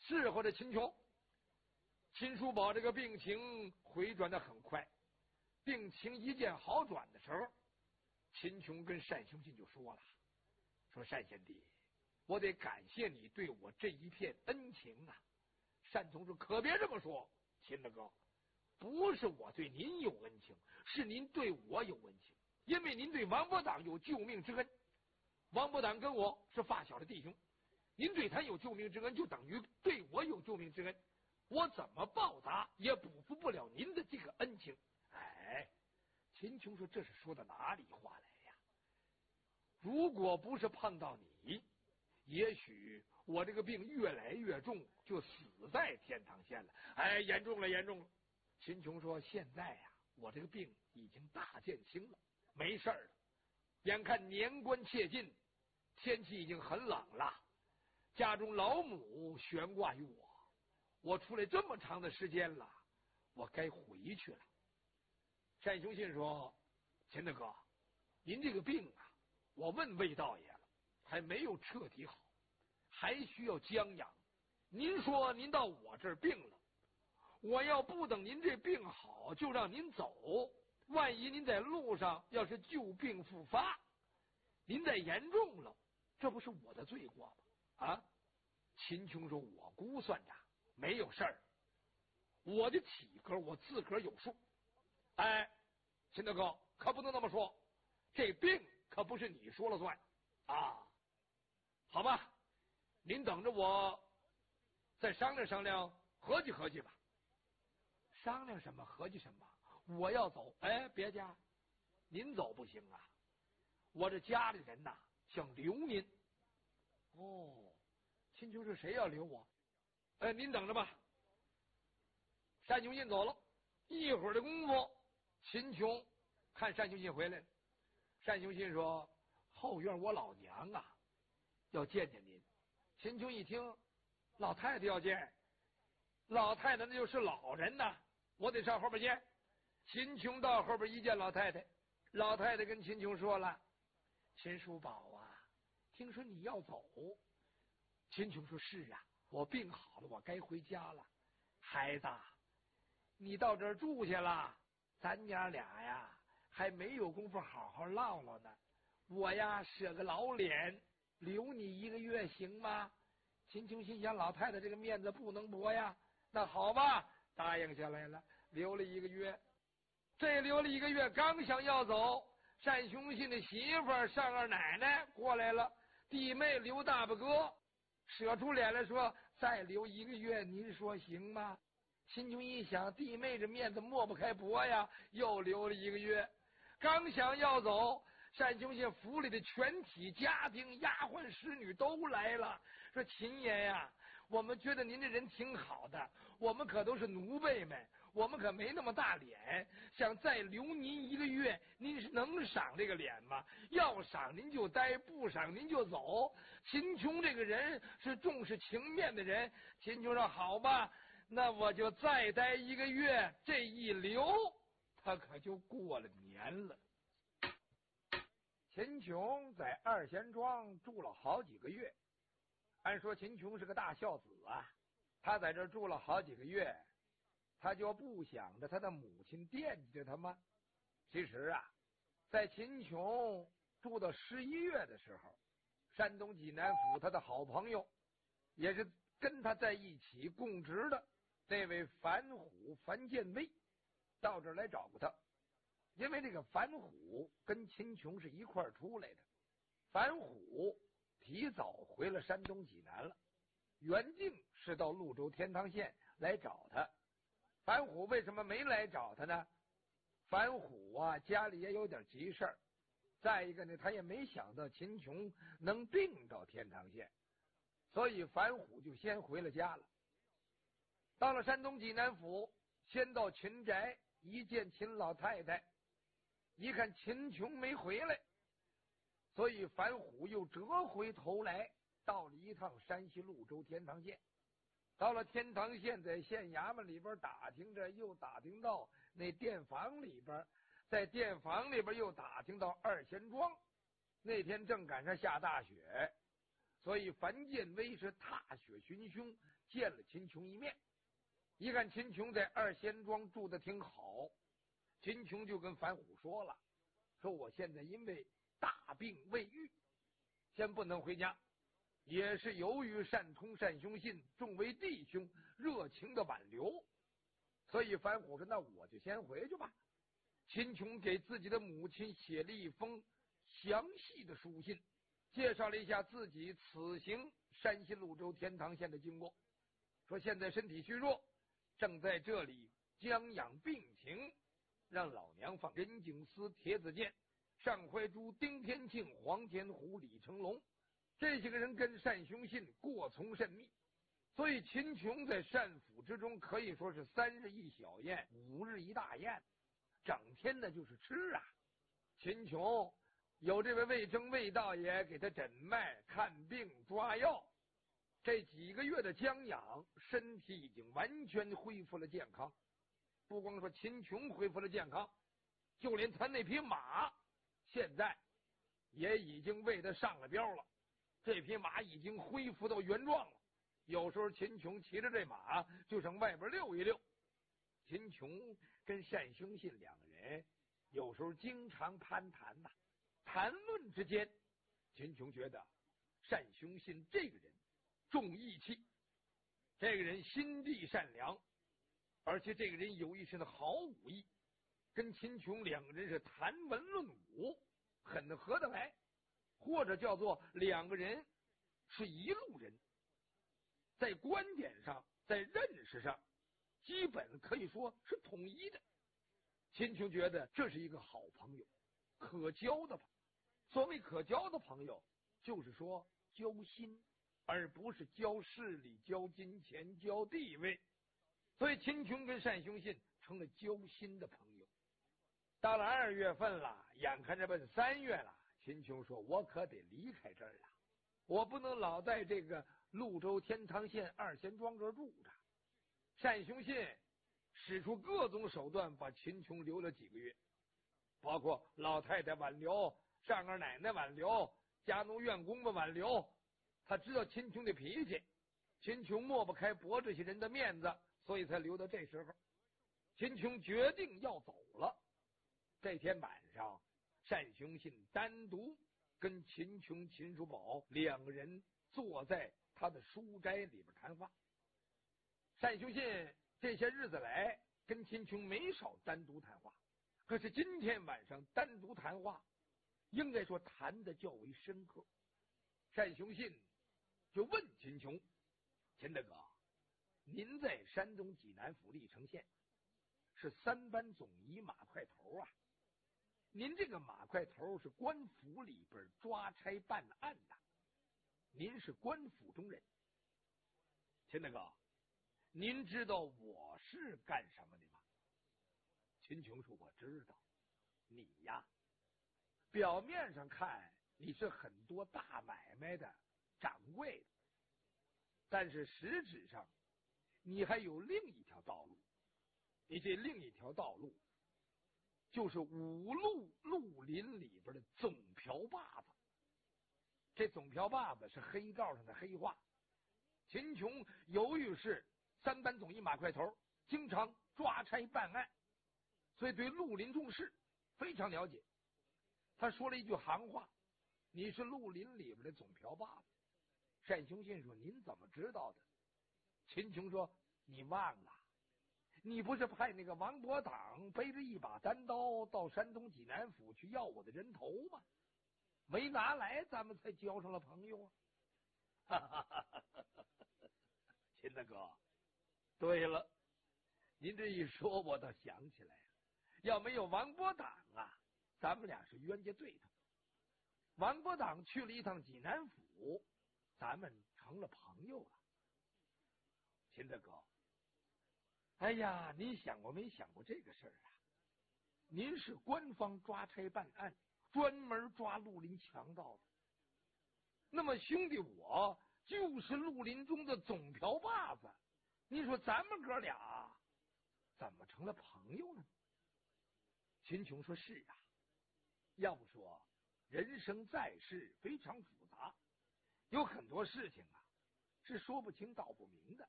是或者秦琼。秦叔宝这个病情回转的很快，病情一见好转的时候，秦琼跟单雄信就说了，说单贤弟，我得感谢你对我这一片恩情啊。单同志可别这么说，秦大哥，不是我对您有恩情，是您对我有恩情，因为您对王伯党有救命之恩。王伯党跟我是发小的弟兄，您对他有救命之恩，就等于对我有救命之恩，我怎么报答也补付不了您的这个恩情。哎，秦琼说，这是说的哪里话来呀？如果不是碰到你，也许我这个病越来越重，就死在天堂县了。哎，严重了，严重了。秦琼说，现在呀，我这个病已经大减轻了，没事了。眼看年关切近，天气已经很冷了，家中老母悬挂于我，我出来这么长的时间了，我该回去了。单雄信说，秦大哥，您这个病啊，我问魏道爷了，还没有彻底好，还需要将养。您说您到我这儿病了，我要不等您这病好就让您走，万一您在路上要是旧病复发，您再严重了，这不是我的罪过吗？啊！秦琼说，我估算着没有事儿，我的体格我自个儿有数。哎，秦大哥可不能那么说，这病可不是你说了算啊。好吧，您等着我再商量商量，合计合计吧。商量什么合计什么，我要走。哎，别家您走不行啊，我这家里人呐想留您。哦，秦琼是谁要留我？哎，您等着吧。单雄信走了一会儿的功夫，秦琼看单雄信回来了。单雄信说，后院我老娘啊要见见您。秦琼一听，老太太要见，老太太那就是老人呐，我得上后边见。秦琼到后边一见老太太，老太太跟秦琼说了，秦叔宝啊，听说你要走。秦琼说，是啊，我病好了，我该回家了。孩子，你到这儿住下了，咱娘俩呀还没有功夫好好唠唠呢。我呀舍个老脸留你1个月行吗？秦琼心想，老太太这个面子不能驳呀，那好吧，答应下来了，留了1个月。这留了1个月，刚想要走，单雄信的媳妇儿单二奶奶过来了，弟妹刘大伯哥舍出脸来说，再留1个月，您说行吗？秦琼一想，弟妹这面子抹不开驳呀，又留了1个月。刚想要走，单雄信府里的全体家丁、丫鬟、使女都来了，说，秦爷呀，我们觉得您这人挺好的，我们可都是奴婢们，我们可没那么大脸，想再留您1个月，您是能赏这个脸吗？要赏您就待，不赏您就走。秦琼这个人是重视情面的人，秦琼说，好吧，那我就再待1个月。这一留，他可就过了年了。秦琼在二贤庄住了好几个月，按说秦琼是个大孝子啊，他在这住了好几个月，他就不想着他的母亲惦记着他吗？其实啊，在秦琼住到11月的时候，山东济南府他的好朋友，也是跟他在一起供职的那位樊虎樊建威到这儿来找过他。因为这个樊虎跟秦琼是一块儿出来的，樊虎提早回了山东济南了，原定是到潞州天堂县来找他。樊虎为什么没来找他呢？樊虎啊家里也有点急事儿，再一个呢，他也没想到秦琼能病到天堂县，所以樊虎就先回了家了。到了山东济南府，先到秦宅一见秦老太太，一看秦琼没回来，所以樊虎又折回头来，到了一趟山西潞州天堂县。到了天堂县，在县衙门里边打听着，又打听到那店房里边，在店房里边又打听到二贤庄。那天正赶上下大雪， 所以樊建威是踏雪寻凶，见了秦琼一面。一看秦琼在二仙庄住的挺好，秦琼就跟樊虎说了，说我现在因为大病未愈，先不能回家，也是由于单通单兄信众为弟兄热情的挽留，所以樊虎说那我就先回去吧。秦琼给自己的母亲写了一封详细的书信，介绍了一下自己此行山西潞州天堂县的经过，说现在身体虚弱，正在这里将养病情，让老娘放任景思、铁子健、单怀珠、丁天庆、黄天虎、李成龙这些个人跟单雄信过从甚密，所以秦琼在单府之中可以说是3日一小宴，5日一大宴，整天的就是吃啊。秦琼有这位魏征魏大爷给他诊脉、看病、抓药，这几个月的将养，身体已经完全恢复了健康。不光说秦琼恢复了健康，就连他那匹马现在也已经为他上了标了，这匹马已经恢复到原状了。有时候秦琼骑着这马就上外边溜一溜。秦琼跟单雄信两个人有时候经常攀谈呐，谈论之间，秦琼觉得单雄信这个人重义气，这个人心地善良，而且这个人有一身的好武艺，跟秦琼两个人是谈文论武，很合得来，或者叫做两个人是一路人，在观点上，在认识上，基本可以说是统一的。秦琼觉得这是一个好朋友，可交的朋友。所谓可交的朋友，就是说交心，而不是交势力、交金钱、交地位。所以秦琼跟单雄信成了交心的朋友。到了2月份了，眼看着奔3月了，秦琼说我可得离开这儿了，我不能老在这个潞州天堂县二仙庄这儿住着。单雄信使出各种手段把秦琼留了几个月，包括老太太挽留、上二奶奶挽留、家奴院工们挽留。他知道秦琼的脾气，秦琼抹不开驳这些人的面子，所以才留到这时候。秦琼决定要走了。这天晚上，单雄信单独跟秦琼、秦叔宝两个人坐在他的书斋里边谈话。单雄信这些日子来跟秦琼没少单独谈话，可是今天晚上单独谈话，应该说谈的较为深刻。单雄信就问秦琼：“秦大哥，您在山东济南府历城县是3班总医马块头啊，您这个马块头是官府里边抓差办案的，您是官府中人。秦大哥，您知道我是干什么的吗？”秦琼说：“我知道，你呀，表面上看你是很多大买卖的掌柜的，但是实质上你还有另一条道路。你这另一条道路就是五路绿林里边的总瓢把子。这总瓢把子是黑道上的黑话。秦琼由于是3班总医马块头，经常抓差办案，所以对绿林众事非常了解。他说了一句行话：“你是绿林里边的总瓢把子。”单雄信说：“您怎么知道的？”秦琼说：“你忘了，你不是派那个王伯党背着一把单刀到山东济南府去要我的人头吗？没拿来，咱们才交上了朋友啊！”哈哈哈哈哈！秦大哥，对了，您这一说，我倒想起来了，要没有王伯党啊，咱们俩是冤家对头。王伯党去了一趟济南府，咱们成了朋友了。秦大哥，哎呀，您想过没想过这个事儿啊？您是官方抓差办案，专门抓绿林强盗的。那么兄弟，我就是绿林中的总瓢把子。你说咱们哥俩怎么成了朋友呢？秦琼说：“是啊，要不说人生在世非常复杂， 有很多事情啊，是说不清道不明的。